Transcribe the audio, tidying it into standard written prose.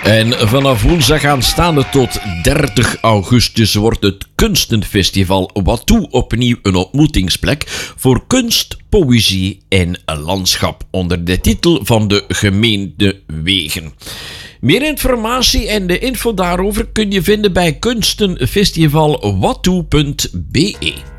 En vanaf woensdag aanstaande tot 30 augustus wordt het Kunstenfestival Wattoe opnieuw een ontmoetingsplek voor kunst, poëzie en landschap onder de titel van de gemeente Wegen. Meer informatie en de info daarover kun je vinden bij kunstenfestivalwattoe.be.